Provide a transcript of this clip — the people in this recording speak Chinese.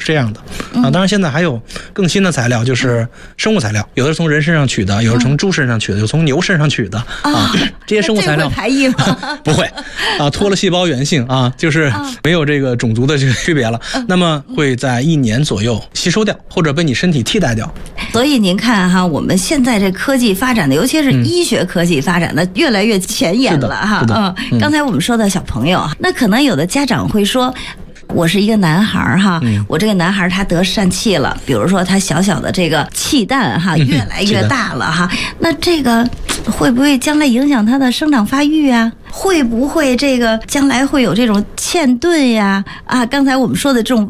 是这样的啊。当然现在还有更新的材料，就是生物材料，有的是从人身上取的，有的是从猪身上取的，有从牛身上取的啊。这些生物材料排异吗？ 不会啊，脱了细胞源性啊，就是没有这个种族的这个区别了。那么会在1年左右吸收掉，或者被你身体替代掉。 所以您看哈，我们现在这科技发展的，尤其是医学科技发展的越来越前沿了哈。刚才我们说到小朋友，那可能有的家长会说，我是一个男孩哈，我这个男孩他得疝气了，比如说他小小的这个气蛋哈越来越大了哈，那这个会不会将来影响他的生长发育啊？会不会这个将来会有这种嵌顿呀？啊，刚才我们说的这种